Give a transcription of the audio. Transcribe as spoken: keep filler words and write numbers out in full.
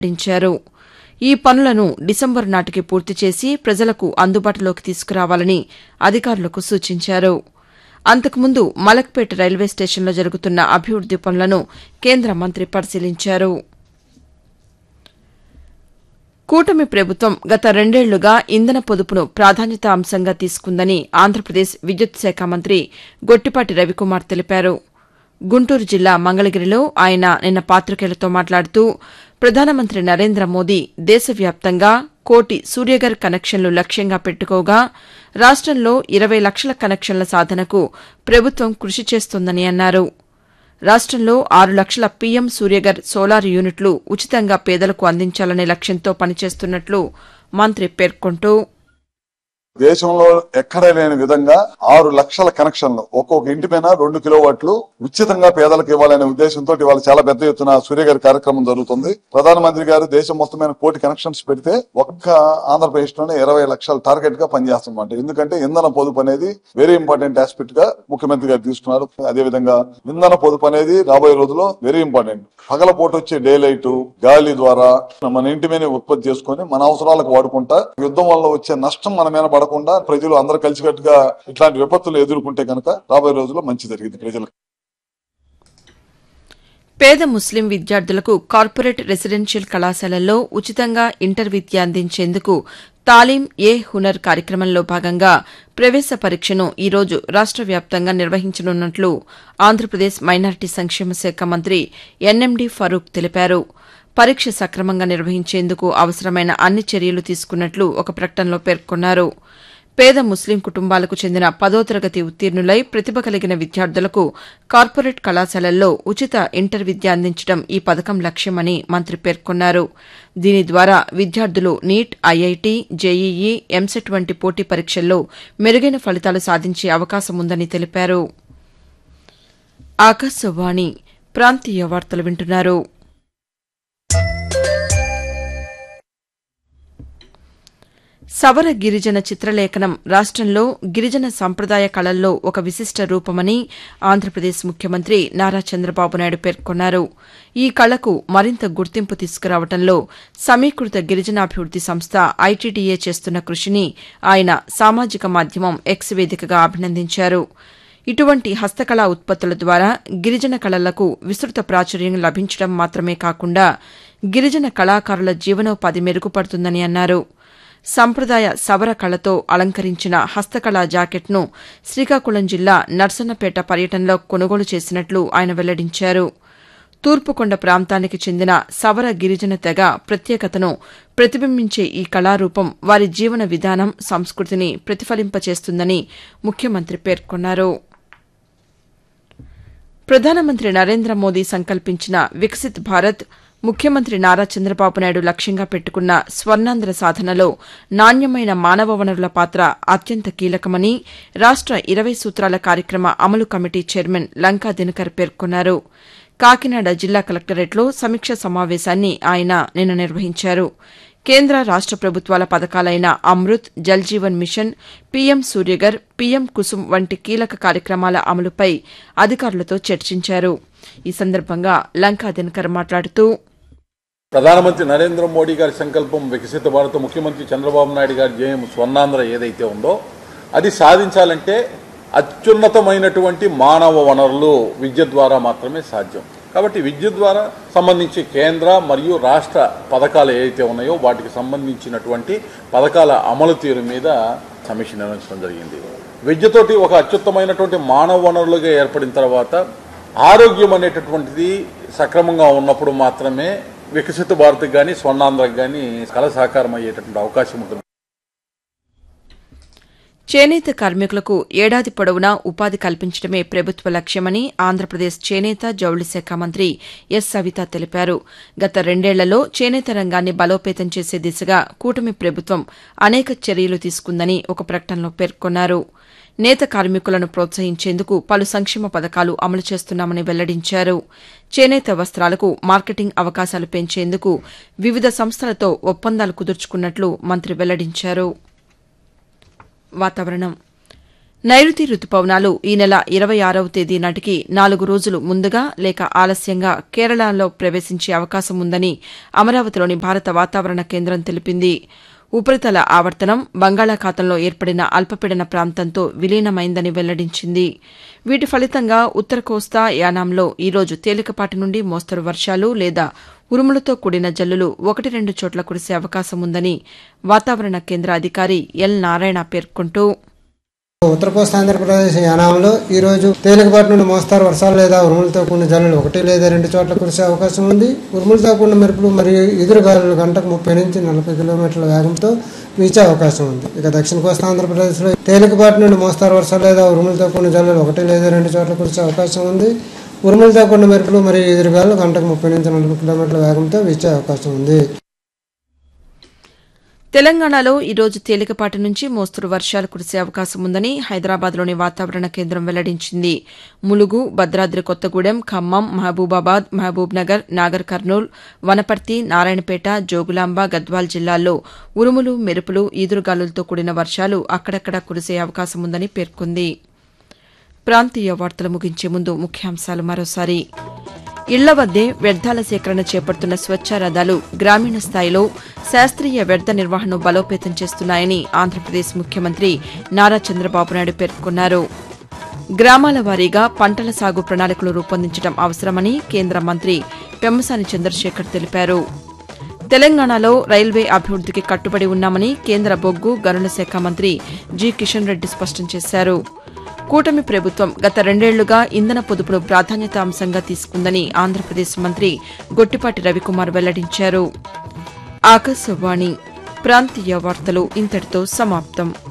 వెల్లడించారు. ఈ పనులను డిసెంబరు నాటికి పూర్తి చేసి ప్రజలకు అందుబాటులోకి తీసుకురావాలని అధికారులకు సూచించారు. అంతకుముందు మలక్పేట్ రైల్వే స్టేషన్లో జరుగుతున్న అభివృద్ది పనులను కేంద్ర మంత్రి పరిశీలించారు. కూటమి ప్రభుత్వం గత రెండేళ్లుగా ఇంధన పొదుపును ప్రాధాన్యతా అంశంగా తీసుకుందని ఆంధ్రప్రదేశ్ విద్యుత్ శాఖ మంత్రి గొట్టిపాటి రవికుమార్ తెలిపారు. గుంటూరు జిల్లా మంగళగిరిలో ఆయన నిన్న పాతికేయులతో మాట్లాడుతూ ప్రధానమంత్రి నరేంద్ర మోదీ దేశవ్యాప్తంగా కోటి సూర్యఘర్ కనెక్షన్లు లక్ష్యంగా పెట్టుకోగా రాష్టంలో ఇరవై లక్షల కనెక్షన్ల సాధనకు ప్రభుత్వం కృషి చేస్తోందని అన్నారు. రాష్టంలో ఆరు లక్షల పీఎం సూర్యఘర్ సోలార్ యూనిట్లు ఉచితంగా పేదలకు అందించాలనే లక్ష్యంతో పనిచేస్తున్నట్లు మంత్రి పేర్కొంటూ దేశంలో ఎక్కడ లేని విధంగా ఆరు లక్షల కనెక్షన్లు ఒక్కొక్క ఇంటి పైన రెండు కిలోవాట్లు ఉచితంగా పేదలకు ఇవ్వాలనే ఉద్దేశంతో ఇవాళ చాలా పెద్ద ఎత్తున సూర్యగారి కార్యక్రమం జరుగుతుంది. ప్రధానమంత్రి గారు దేశం మొత్తమైన కోటి కనెక్షన్స్ పెడితే ఒక్క ఆంధ్రప్రదేశ్ లోనే ఇరవై లక్షల టార్గెట్ గా పనిచేస్తామంట. ఎందుకంటే ఇంధన పొదుపు అనేది వెరీ ఇంపార్టెంట్ ఆస్పెక్ట్ గా ముఖ్యమంత్రి గారు తీసుకున్నారు. అదేవిధంగా ఇంధన పొదుపు అనేది రాబోయే రోజుల్లో వెరీ ఇంపార్టెంట్. పగలపూట వచ్చే డే లైట్ గాలి ద్వారా మన ఇంటి మీద ఉత్పత్తి చేసుకుని మన అవసరాలకు వాడుకుంటా యుద్ధం వల్ల వచ్చే నష్టం మన మీద పడకుండా ప్రజలు అందరూ కలిసికట్టుగా ఇట్లాంటి విపత్తులు ఎదుర్కొంటే కనుక రాబోయే రోజుల్లో మంచి జరిగింది ప్రజలకు. పేద ముస్లిం విద్యార్థులకు కార్పొరేట్ రెసిడెన్షియల్ కళాశాలల్లో ఉచితంగా ఇంటర్ విద్య అందించేందుకు తాలీం ఏ హునర్ కార్యక్రమంలో భాగంగా ప్రవేశ పరీక్షను ఈ రోజు రాష్ట వ్యాప్తంగా నిర్వహించనున్నట్లు ఆంధ్రప్రదేశ్ మైనారిటీ సంక్షేమ శాఖ మంత్రి ఎన్ఎండి ఫరూక్ తెలిపారు. పరీక్ష సక్రమంగా నిర్వహించేందుకు అవసరమైన అన్ని చర్యలు తీసుకున్నట్లు ఒక ప్రకటనలో పేర్కొన్నారు. పేద ముస్లిం కుటుంబాలకు చెందిన పదో తరగతి ఉత్తీర్ణులై ప్రతిభ కలిగిన విద్యార్థులకు కార్పొరేట్ కళాశాలల్లో ఉచిత ఇంటర్ విద్య అందించడం ఈ పథకం లక్ష్యమని మంత్రి పేర్కొన్నారు. దీని ద్వారా విద్యార్థులు నీట్, ఐఐటీ, జేఈఈ, ఎంసెట్ వంటి పోటీ పరీక్షల్లో మెరుగైన ఫలితాలు సాధించే అవకాశం ఉందని తెలిపారు. ఆకాశవాణి ప్రాంతీయ వార్తలు వింటున్నారు. సవర గిరిజన చిత్రలేఖనం రాష్టంలో గిరిజన సంప్రదాయ కళల్లో ఒక విశిష్ట రూపమని ఆంధ్రప్రదేశ్ ముఖ్యమంత్రి నారా చంద్రబాబు నాయుడు పేర్కొన్నారు. ఈ కళకు మరింత గుర్తింపు తీసుకురావడంలో సమీకృత గిరిజనాభివృద్ది సంస్థ ఐటీడీఏ చేస్తున్న కృషిని ఆయన సామాజిక మాధ్యమం ఎక్స్ వేదికగా అభినందించారు. ఇటువంటి హస్తకళా ఉత్పత్తుల ద్వారా గిరిజన కళలకు విస్తృత ప్రాచుర్యం లభించడం మాత్రమే కాకుండా గిరిజన కళాకారుల జీవనోపాధి మెరుగుపడుతుందని అన్నారు. సంప్రదాయ సవర కళతో అలంకరించిన హస్తకళా జాకెట్ను శ్రీకాకుళం జిల్లా నర్సన్నపేట పర్యటనలో కొనుగోలు చేసినట్లు ఆయన వెల్లడించారు. తూర్పుకొండ ప్రాంతానికి చెందిన సవర గిరిజన తెగ ప్రత్యేకతను ప్రతిబింబించే ఈ కళారూపం వారి జీవన విధానం, సంస్కృతిని ప్రతిఫలింపచేస్తుందని ముఖ్యమంత్రి పేర్కొన్నారు. ప్రధానమంత్రి నరేంద్ర మోదీ సంకల్పించిన వికసిత్ భారత్, ముఖ్యమంత్రి నారా చంద్రబాబు నాయుడు లక్ష్యంగా పెట్టుకున్న స్వర్ణాంధ్ర సాధనలో నాణ్యమైన మానవ వనరుల పాత్ర అత్యంత కీలకమని రాష్ట ఇరవై సూత్రాల కార్యక్రమ అమలు కమిటీ చైర్మన్ లంకా దినకర్ పేర్కొన్నారు. కాకినాడ జిల్లా కలెక్టరేట్లో సమీక్ష సమావేశాన్ని ఆయన నిన్న నిర్వహించారు. కేంద్ర రాష్ట ప్రభుత్వాల పథకాలైన Amrit, Jal Jeevan machine, PM Surya Ghar, PM Kusum వంటి కీలక కార్యక్రమాల అమలుపై అధికారులతో చర్చించారు. ఈ సందర్భంగా లంకా దినకర్ మాట్లాడుతూ ప్రధానమంత్రి నరేంద్ర మోడీ గారి సంకల్పం వికసిత భారత్, ముఖ్యమంత్రి చంద్రబాబు నాయుడు గారి జయం స్వర్ణాంధ్ర ఏదైతే ఉందో అది సాధించాలంటే అత్యున్నతమైనటువంటి మానవ వనరులు విద్య ద్వారా మాత్రమే సాధ్యం. కాబట్టి విద్య ద్వారా సంబంధించి కేంద్ర మరియు రాష్ట్ర పథకాలు ఏవైతే ఉన్నాయో వాటికి సంబంధించినటువంటి పథకాల అమలు తీరు మీద సమీక్ష నిర్వహించడం జరిగింది. విద్యతోటి ఒక అత్యుత్తమైనటువంటి మానవ వనరులుగా ఏర్పడిన తర్వాత ఆరోగ్యం అనేటటువంటిది సక్రమంగా ఉన్నప్పుడు మాత్రమే వికసిత భారత్కి కానీ స్వర్ణాంధ్రకు కానీ కళ సాకారం అయ్యేటటువంటి అవకాశం ఉంటుంది. చేనేత కార్మికులకు ఏడాది పొడవునా ఉపాధి కల్పించడమే ప్రభుత్వ లక్ష్యమని ఆంధ్రప్రదేశ్ చేనేత, జౌళి శాఖ మంత్రి ఎస్ సవిత తెలిపారు. గత రెండేళ్లలో చేనేత రంగాన్ని బలోపేతం చేసే దిశగా కూటమి ప్రభుత్వం అనేక చర్యలు తీసుకుందని ఒక ప్రకటనలో పేర్కొన్నారు. నేత కార్మికులను ప్రోత్సహించేందుకు పలు సంక్షేమ పథకాలు అమలు చేస్తున్నామని వెల్లడించారు. చేనేత వస్త్రాలకు మార్కెటింగ్ అవకాశాలు పెంచేందుకు వివిధ సంస్థలతో ఒప్పందాలు కుదుర్చుకున్నట్లు మంత్రి వెల్లడించారు. వాతావరణం నైరుతి రుతుపవనాలు ఈ నెల ఇరవై ఆరవ తేదీ నాటికి నాలుగు రోజులు ముందుగా లేక ఆలస్యంగా కేరళలో ప్రవేశించే అవకాశం ఉందని అమరావతిలోని భారత వాతావరణ కేంద్రం తెలిపింది. ఉపరితల ఆవర్తనం బంగాళాఖాతంలో ఏర్పడిన అల్పపీడన ప్రాంతంతో విలీనమైందని వెల్లడించింది. వీటి ఫలితంగా ఉత్తర కోస్తా యానాంలో ఈరోజు తేలికపాటి నుండి మోస్తరు వర్షాలు లేదా ఉరుములతో కూడిన జల్లులు ఒకటి రెండు చోట్ల కురిసే అవకాశం ఉందని వాతావరణ కేంద్ర అధికారి ఎల్ నారాయణ పేర్కొంటూ ఉత్తర కోస్తా ఆంధ్రప్రదేశ్ యానాంలో ఈ రోజు తేలికపాటి నుండి మోస్తారు వర్షాలు లేదా ఉరుములతో కూడిన జల్లులు ఒకటి లేదా రెండు చోట్ల కురిసే అవకాశం ఉంది. ఉరుములతో కూడిన మెరుపులు మరియు ఎదురుగాలులు గంటకు ముప్పై నుంచి నలభై కిలోమీటర్ల వేగంతో వీచే అవకాశం ఉంది. ఇక దక్షిణ కోస్తా ఆంధ్రప్రదేశ్లో తేలికపాటి నుండి మోస్తారు వర్షాలు లేదా ఉరుములతో కూడిన జల్లులు ఒకటి లేదా రెండు చోట్ల కురిసే అవకాశం ఉంది. ఉరుములతో కూడిన మెరుపులు మరియు ఎదురుగాలులు గంటకు ముప్పై నుంచి నలభై కిలోమీటర్ల వేగంతో వీచే అవకాశం ఉంది. తెలంగాణలో ఈరోజు తేలికపాటి నుంచి మోస్తరు వర్షాలు కురిసే అవకాశం ఉందని హైదరాబాద్లోని వాతావరణ కేంద్రం వెల్లడించింది. ములుగు, భద్రాద్రి కొత్తగూడెం, ఖమ్మం, మహబూబాబాద్, మహబూబ్ నగర్, నాగర్ కర్నూల్, వనపర్తి, నారాయణపేట, జోగులాంబ, గద్వాల్ జిల్లాల్లో ఉరుములు, మెరుపులు, ఈదురుగాలులతో కూడిన వర్షాలు అక్కడక్కడా కురిసే అవకాశం ఉందని పేర్కొంది. ప్రాంతీయ వార్తలు ముగించే ముందు ముఖ్యాంశాలు మరోసారి. ఇళ్ల వద్దే వ్యర్థాల సేకరణ చేపడుతున్న స్వచ్ఛ రథాలు గ్రామీణ స్థాయిలో శాస్త్రీయ వ్యర్థ నిర్వహణను బలోపేతం చేస్తున్నాయని ఆంధ్రప్రదేశ్ ముఖ్యమంత్రి నారా చంద్రబాబు నాయుడు పేర్కొన్నారు. గ్రామాల వారీగా పంటల సాగు ప్రణాళికలు రూపొందించడం అవసరమని కేంద్ర మంత్రి పెమ్మసాని చంద్రశేఖర్ తెలిపారు. తెలంగాణలో రైల్వే అభివృద్దికి కట్టుబడి ఉన్నామని కేంద్ర బొగ్గు గనుల శాఖ మంత్రి జి కిషన్ రెడ్డి స్పష్టం చేశారు. కూటమి ప్రభుత్వం గత రెండేళ్లుగా ఇంధన పొదుపును ప్రాధాన్యత అంశంగా తీసుకుందని ఆంధ్రప్రదేశ్ మంత్రి గొట్టిపాటి రవికుమార్ వెల్లడించారు. ఆకాశవాణి ప్రాంతీయ వార్తలు ఇంతటితో సమాప్తం.